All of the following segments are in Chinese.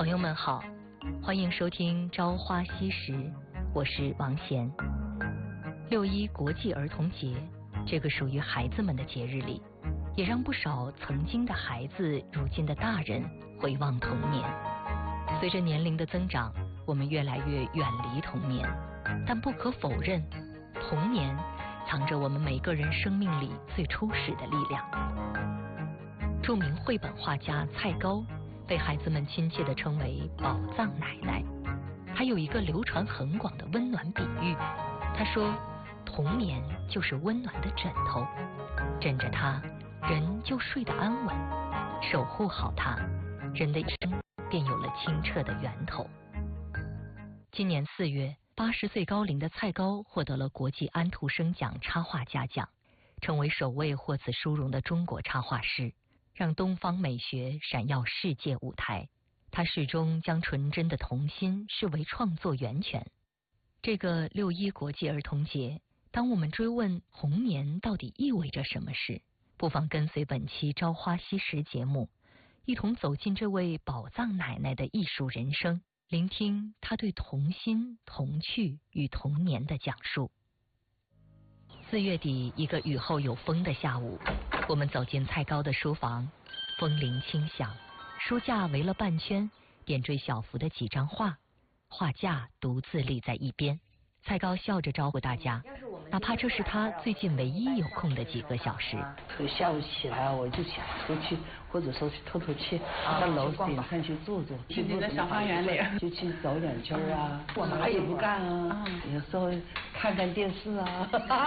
友们好，欢迎收听《朝花夕拾》，我是王贤。6·1国际儿童节，这个属于孩子们的节日里，也让不少曾经的孩子、如今的大人回望童年。随着年龄的增长，我们越来越远离童年，但不可否认，童年藏着我们每个人生命里最初始的力量。著名绘本画家蔡高被孩子们亲切地称为宝藏奶奶。他有一个流传很广的温暖比喻，他说童年就是温暖的枕头，枕着它人就睡得安稳，守护好它，人的一生便有了清澈的源头。今年4月，80岁高龄的蔡高获得了国际安徒生奖插画家奖，成为首位获此殊荣的中国插画师，让东方美学闪耀世界舞台。他始终将纯真的童心视为创作源泉。这个6·1国际儿童节，当我们追问童年到底意味着什么时，不妨跟随本期《朝花夕拾》节目，一同走进这位宝藏奶奶的艺术人生，聆听她对童心、童趣与童年的讲述。4月底，一个雨后有风的下午，我们走进蔡高的书房，风铃轻响，书架围了半圈，点缀小幅的几张画，画架独自立在一边。蔡高笑着招呼大家，哪怕这是他最近唯一有空的几个小时。 下午起来我就想出去，或者说去透透气，到楼顶上去坐坐， 去那个小花园里就去走两圈啊，我啥也不干啊，有时候看看电视啊。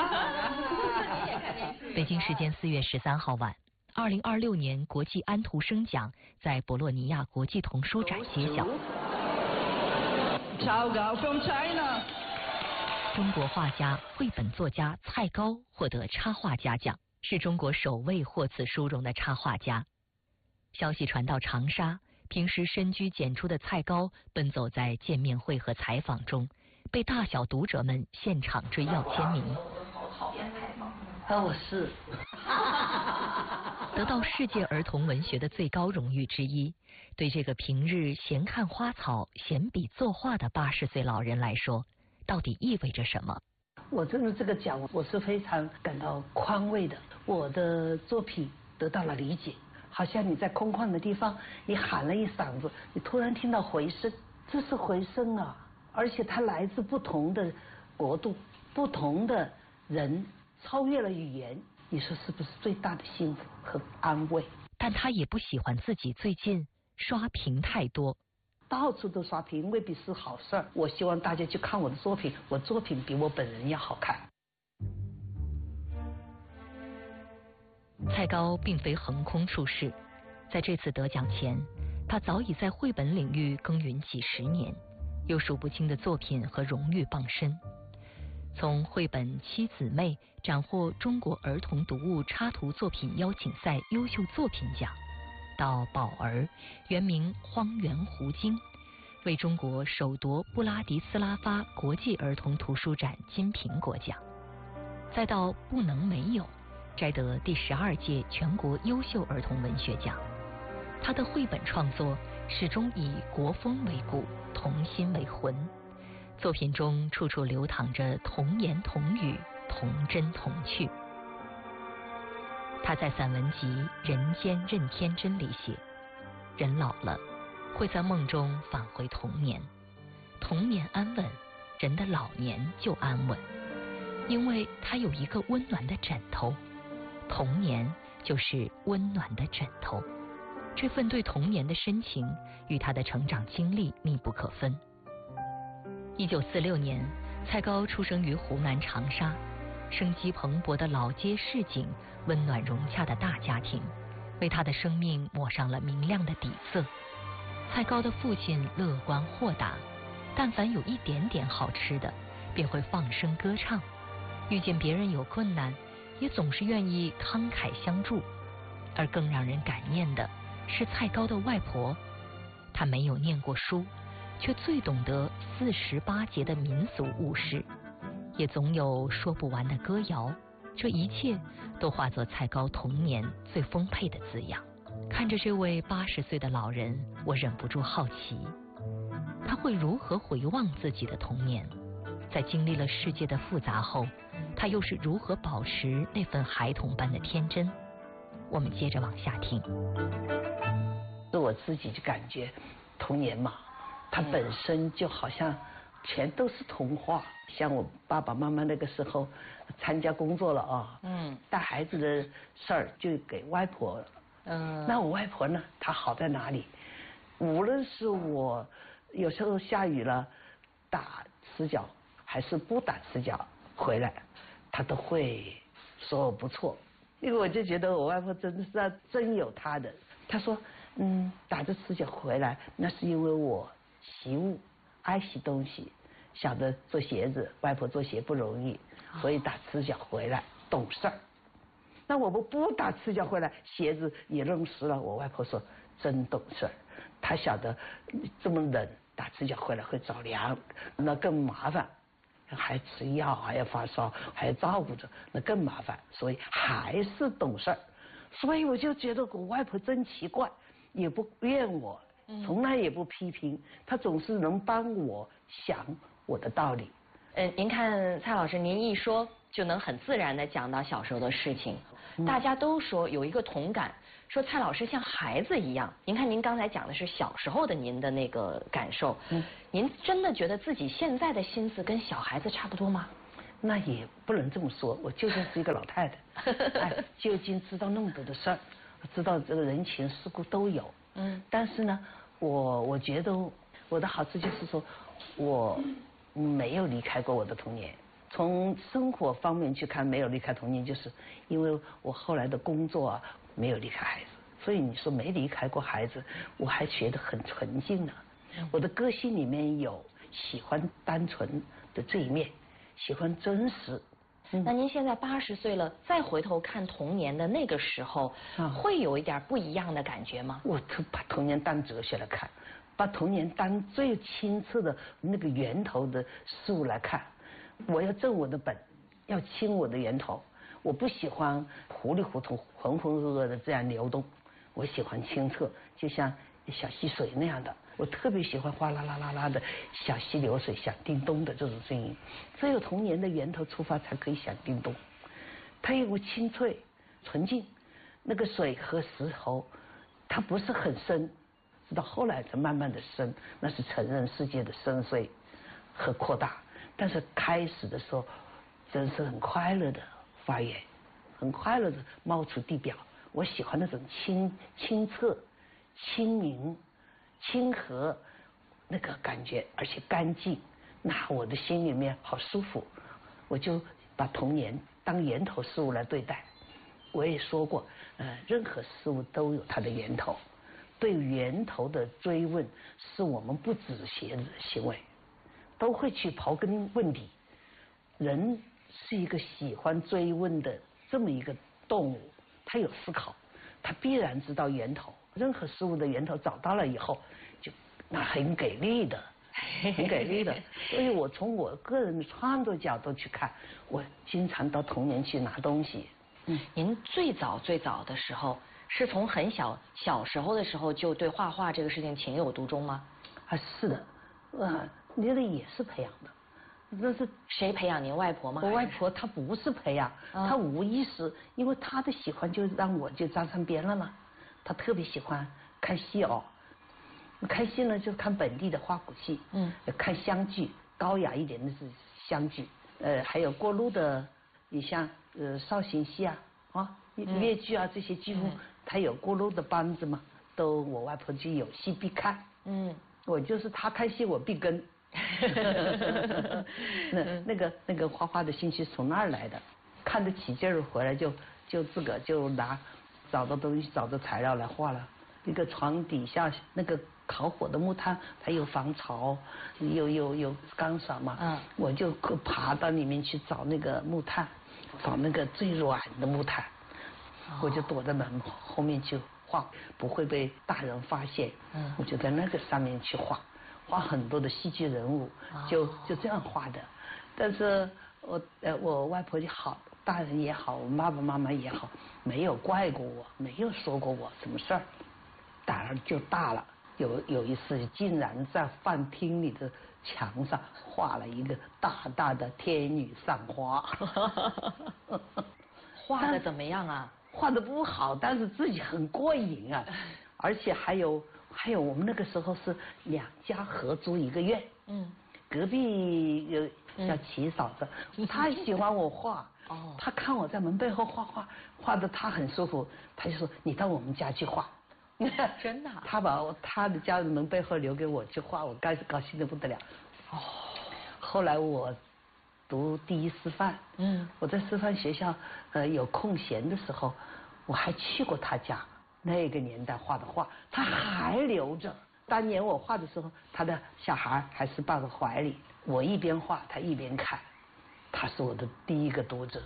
北京时间4月13号晚，2026年国际安徒生奖在博洛尼亚国际童书展揭晓。中国画家、绘本作家蔡高获得插画家奖，是中国首位获此殊荣的插画家。消息传到长沙，平时深居简出的蔡高奔走在见面会和采访中，被大小读者们现场追要签名。 讨厌采访我是得到世界儿童文学的最高荣誉之一，对这个平日闲看花草、闲笔作画的80岁老人来说，到底意味着什么？ 我真的这个奖，我是非常感到宽慰的。我的作品得到了理解，好像你在空旷的地方，你喊了一嗓子，你突然听到回声，这是回声啊！而且它来自不同的国度、不同的人，超越了语言。你说是不是最大的幸福和安慰？ 但他也不喜欢自己最近刷屏太多。 到处都刷屏未必是好事儿，我希望大家去看我的作品，我作品比我本人要好看。 蔡高并非横空出世，在这次得奖前，他早已在绘本领域耕耘几10年，有数不清的作品和荣誉傍身。从绘本《七姊妹》斩获中国儿童读物插图作品邀请赛优秀作品奖，到宝儿原名荒原胡晶，为中国首夺布拉迪斯拉发国际儿童图书展金苹果奖，再到不能没有摘得第12届全国优秀儿童文学奖。他的绘本创作始终以国风为骨，童心为魂，作品中处处流淌着童言童语，童真童趣。他在散文集《人间任天真》里写，人老了会在梦中返回童年，童年安稳，人的老年就安稳，因为他有一个温暖的枕头，童年就是温暖的枕头。这份对童年的深情与他的成长经历密不可分。1946年，蔡高出生于湖南长沙，生机蓬勃的老街市井，温暖融洽的大家庭，为他的生命抹上了明亮的底色。蔡高的父亲乐观豁达，但凡有一点点好吃的，便会放声歌唱，遇见别人有困难，也总是愿意慷慨相助。而更让人感念的是蔡高的外婆，她没有念过书，却最懂得48节的民俗物事，也总有说不完的歌谣。这一切都化作蔡高童年最丰沛的滋养， 看着这位80岁的老人，我忍不住好奇，他会如何回望自己的童年？在经历了世界的复杂后，他又是如何保持那份孩童般的天真？我们接着往下听。 是我自己就感觉，童年嘛，它本身就好像全都是童话。像我爸爸妈妈那个时候参加工作了啊，带孩子的事儿就给外婆了。那我外婆呢，她好在哪里？无论是我有时候下雨了打赤脚，还是不打赤脚回来，她都会说我不错。因为我就觉得我外婆真的是真有她的。她说，打着赤脚回来，那是因为我习物，爱惜东西，晓得做鞋子，外婆做鞋不容易，所以打赤脚回来懂事儿。那我们不打赤脚回来，鞋子也弄湿了。我外婆说真懂事儿，她晓得这么冷，打赤脚回来会着凉，那更麻烦，还吃药，还要发烧，还要照顾着，那更麻烦。所以还是懂事儿。所以我就觉得我外婆真奇怪，也不怨我，从来也不批评，她总是能帮我想我的道理。 您看蔡老师，您一说就能很自然地讲到小时候的事情，大家都说有一个同感，说蔡老师像孩子一样。您看您刚才讲的是小时候的您的那个感受，您真的觉得自己现在的心思跟小孩子差不多吗？ 那也不能这么说，我究竟是一个老太太，究竟知道那么多的事儿，知道这个人情世故都有，但是呢，我觉得我的好处就是说，我没有离开过我的童年。从生活方面去看，没有离开童年，就是因为我后来的工作啊，没有离开孩子，所以你说没离开过孩子，我还觉得很纯净呢。我的个性里面有喜欢单纯的这一面，喜欢真实。 那您现在80岁了，再回头看童年的那个时候，会有一点不一样的感觉吗？ 我都把童年当哲学来看，把童年当最清澈的那个源头的事物来看。我要正我的本，要清我的源头。我不喜欢糊里糊涂、浑浑噩噩的这样流动，我喜欢清澈，就像小溪水那样的。我特别喜欢哗啦啦啦啦的小溪流水响叮咚的这种声音。只有童年的源头出发，才可以响叮咚。它有个清脆、纯净，那个水和石头，它不是很深，直到后来才慢慢的深，那是成人世界的深邃和扩大。但是开始的时候，真是很快乐的发源，很快乐的冒出地表。我喜欢那种清澈、清明、清和那个感觉，而且干净，那我的心里面好舒服。我就把童年当源头事物来对待。我也说过，任何事物都有它的源头，对源头的追问是我们不止邪的行为，都会去刨根问底。人是一个喜欢追问的这么一个动物，他有思考，他必然知道源头。任何事物的源头找到了以后，就那很给力的，很给力的。所以我从我个人的创作角度去看，我经常到童年去拿东西。 您最早的时候，是从很小时候的时候就对画画这个事情情有独钟吗？ 是的，那个也是培养的。那是谁培养您？外婆吗？ 我外婆她不是培养，她无意识，因为她的喜欢就让我就沾上边了嘛。她特别喜欢看戏哦，看戏呢就看本地的花鼓戏，看湘剧，高雅一点的是湘剧，还有过路的，你像绍兴戏啊越剧啊这些剧目，她有过路的班子嘛，都我外婆就有戏必看，我就是她看戏我必跟。那个画画的兴趣从那儿来的，看得起劲儿回来就自个就拿找到东西找到材料来画了。一个床底下那个烤火的木炭，它有防潮，有干爽嘛，我就爬到里面去找那个木炭，找那个最软的木炭，我就躲在门后面去画，不会被大人发现，我就在那个上面去画很多的戏剧人物，就这样画的。但是我外婆也好，大人也好，我爸爸妈妈也好，没有怪过我，没有说过我什么事儿， 儿就大了。有一次竟然在饭厅里的墙上画了一个大大的天女散花。 画的怎么样啊？ 画的不好，但是自己很过瘾啊。而且还有我们那个时候是2家合租一个院。隔壁有叫齐嫂子，她喜欢我画。她看我在门背后画的她很舒服，她就说你到我们家去画。 真的？ 她把她的家门背后留给我去画，我高兴得不得了。后来我读第一师范，我在师范学校有空闲的时候，我还去过他家。那个年代画的画，他还留着。当年我画的时候，他的小孩还是抱在怀里，我一边画，他一边看。他是我的第一个读者。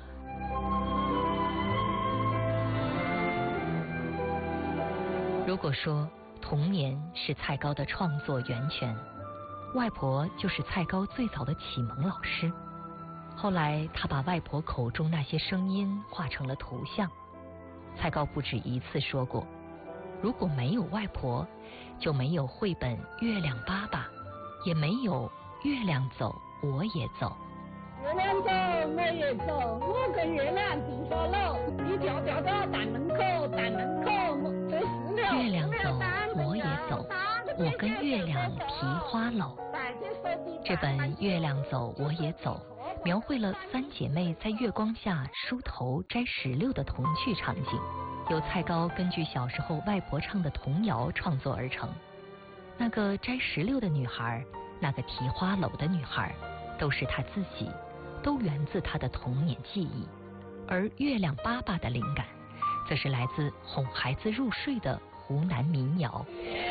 如果说童年是蔡高的创作源泉，外婆就是蔡高最早的启蒙老师。后来他把外婆口中那些声音画成了图像。蔡高不止一次说过，如果没有外婆，就没有绘本《月亮爸爸》，也没有月亮走我也走。 月亮走我也走，我跟月亮定说喽，你调调到大门口，大门口这4条。 月亮走我也走，我跟月亮提花篓。这本《月亮走我也走》描绘了3姐妹在月光下梳头摘石榴的童趣场景，由蔡高根据小时候外婆唱的童谣创作而成。那个摘石榴的女孩，那个提花篓的女孩，都是她自己，都源自她的童年记忆。而月亮爸爸的灵感，则是来自哄孩子入睡的湖南民谣。